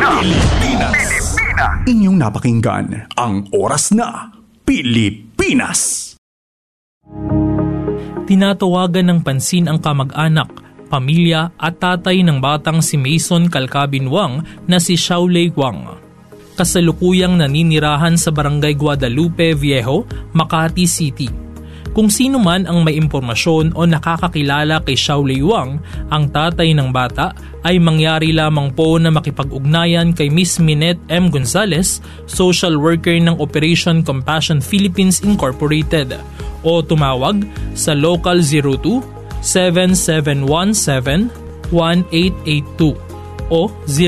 Pilipinas. Inyong napakinggan ang Oras na Pilipinas. Tinatawagan ng pansin ang kamag-anak, pamilya at tatay ng batang si Mason Calcabin Wang na si Xiaolei Wang. Kasalukuyang naninirahan sa Barangay Guadalupe Viejo, Makati City. Kung sino man ang may impormasyon o nakakakilala kay Xiaolei Wang, ang tatay ng bata, ay mangyari lamang po na makipag-ugnayan kay Miss Minette M. Gonzalez, social worker ng Operation Compassion Philippines Incorporated, o tumawag sa Local 02-7717-1882 o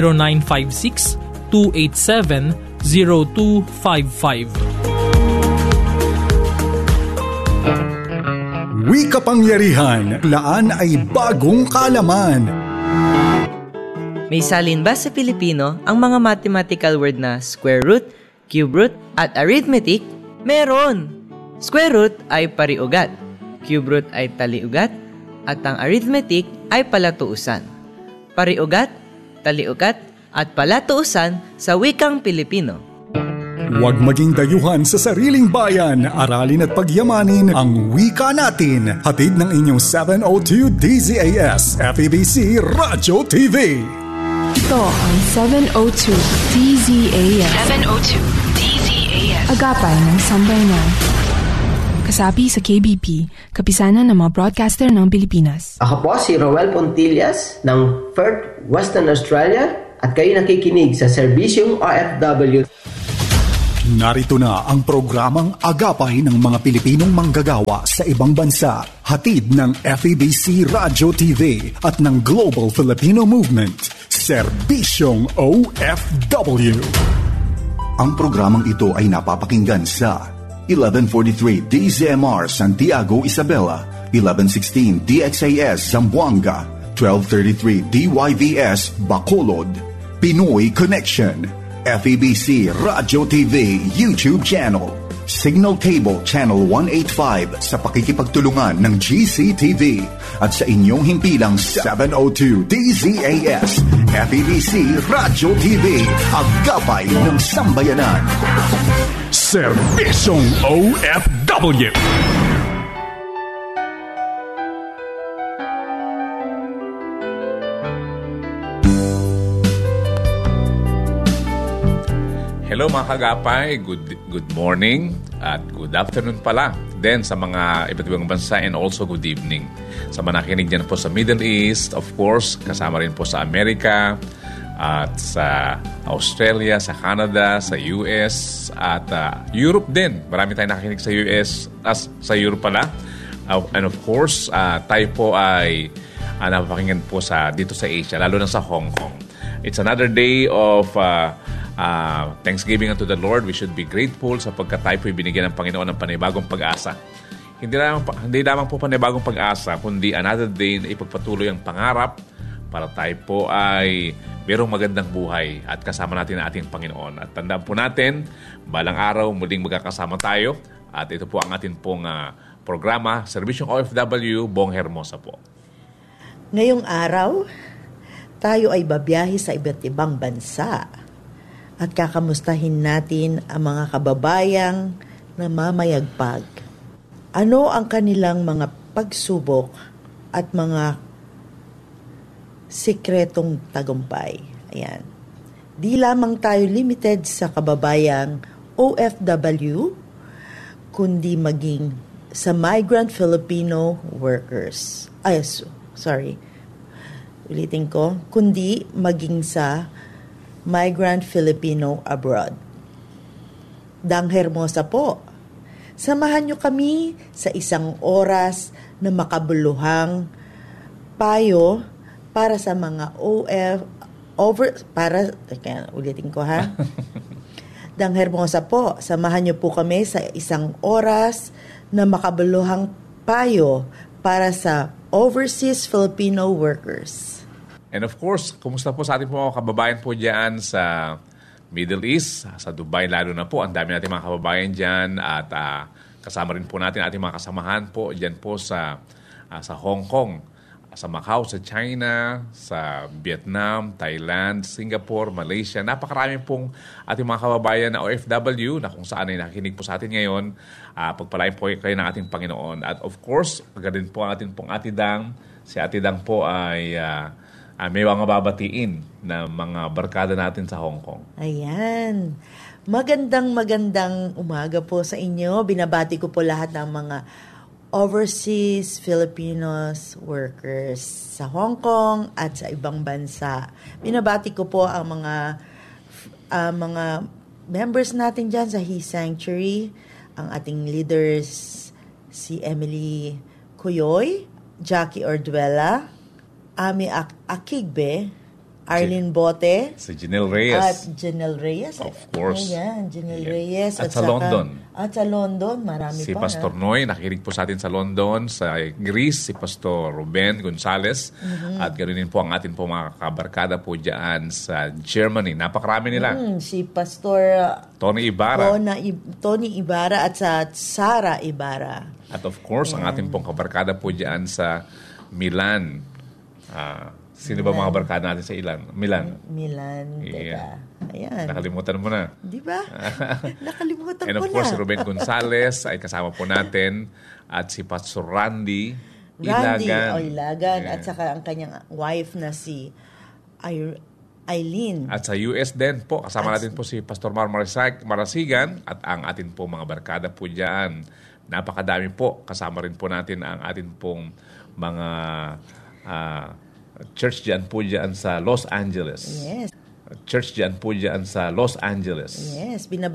0956-287-0255. Wika Pangyarihan, laan ay bagong kaalaman. May salin ba sa Pilipino ang mga mathematical word na square root, cube root, at arithmetic? Meron! Square root ay pariugat, cube root ay taliugat, at ang arithmetic ay palatuusan. Pariugat, taliugat, at palatuusan sa wikang Pilipino. Huwag maging dayuhan sa sariling bayan. Aralin at pagyamanin ang wika natin. Hatid ng inyong 702 DZAS FEBC Radyo TV. Ito ang 702 DZAS. 702 DZAS. Agapay ng sambayanan. Kasapi sa KBP, kapisanan ng mga broadcaster ng Pilipinas. Ako po si Roel Pontillas ng Perth, Western Australia, at kayo nakikinig sa Serbisyong OFW. Narito na ang programang Agapay ng mga Pilipinong manggagawa sa ibang bansa. Hatid ng FEBC Radyo TV at ng Global Filipino Movement. Serbisyong OFW. Ang programang ito ay napapakinggan sa 1143 DZMR Santiago, Isabela, 1116 DXAS Zamboanga, 1233 DYVS Bacolod, Pinoy Connection, FEBC Radyo TV YouTube channel, Signal Cable Channel 185 sa pakikipagtulungan ng GCTV at sa inyong himpilang 702 DZAS FEBC Radyo TV, Agapay ng Sambayanan. Serbisyong OFW. Hello mga kagapay, good morning at good afternoon pala din sa mga iba't ibang bansa, and also good evening sa mga nakikinig dyan po sa Middle East, of course, kasama rin po sa Amerika at sa Australia, sa Canada, sa US at Europe din. Marami tayong nakikinig sa US, sa Europe pala. And of course, tayo po ay napapakinggan po dito sa Asia, lalo na sa Hong Kong. It's another day of Thanksgiving unto the Lord. We should be grateful sapagkat tayo po binigyan ng Panginoon ng panibagong pag-asa. Hindi lamang po panibagong pag-asa, kundi another day na ipagpatuloy ang pangarap para tayo po ay merong magandang buhay at kasama natin ang ating Panginoon. At tandaan po natin, balang araw muling magkakasama tayo at ito po ang ating pong programa, Serbisyong OFW, Bong Hermosa po. Ngayong araw, tayo ay babiyahe sa iba't ibang bansa at kakamustahin natin ang mga kababayang namamayagpag. Ano ang kanilang mga pagsubok at mga sikretong tagumpay? Ayan. Di lamang tayo limited sa kababayang OFW, kundi maging sa migrant Filipino workers. Ulitin ko, kundi maging sa migrant Filipino abroad. Dang Hermosa po, samahan niyo kami sa isang oras na makabuluhang payo para sa mga ulitin ko ha. Dang Hermosa po, samahan niyo po kami sa isang oras na makabuluhang payo para sa overseas Filipino workers. And of course, kumusta po sa ating mga kababayan po dyan sa Middle East, sa Dubai lalo na po. Ang dami natin mga kababayan dyan at kasama rin po natin ating mga kasamahan po dyan po sa Hong Kong. sa Macau, sa China, sa Vietnam, Thailand, Singapore, Malaysia. Napakarami pong ating mga kababayan na OFW na kung saan ay nakikinig po sa atin ngayon. Pagpalain po kayo ng ating Panginoon. At of course, pagdating po ang ating pong Atidang. Si Atidang po ay may mga babatiin na mga barkada natin sa Hong Kong. Ayan. Magandang umaga po sa inyo. Binabati ko po lahat ng mga overseas Filipinos workers sa Hong Kong at sa ibang bansa. Binabati ko po ang mga members natin dyan sa His Sanctuary, ang ating leaders, si Emily Kuyoy, Jackie Orduela, Ami Akigbe, Arlene Bote, si Janelle Reyes. At Janelle Reyes. Of course. Ayan, Janelle Reyes. At sa London. At sa London, marami Si pa. Pastor Noy, nakikinig po sa atin sa London. Sa Greece, si Pastor Ruben Gonzales. At ganoon din po ang atin po mga kabarkada po dyan sa Germany. Napakarami nila. Si Pastor Tony Ibarra. Tony Ibarra at sa Sara Ibarra. At of course, ang ating pong kabarkada po dyan sa Milan. Sino ba mga barkada natin sa Milan? Milan, Yeah. Ayan. Nakalimutan mo na. Di ba? Nakalimutan And ko of course, na. si Ruben Gonzales ay kasama po natin. At si Pastor Randy Ilagan. Ilagan. Yeah. At saka ang kanyang wife na si Eileen. At sa US din po, kasama natin po si Pastor Marasigan at ang atin po mga barkada po dyan. Napakadami po. Kasama rin po natin ang atin pong mga church dyan po dyan sa Los Angeles. Yes. Church dyan po dyan sa Los Angeles. Yes.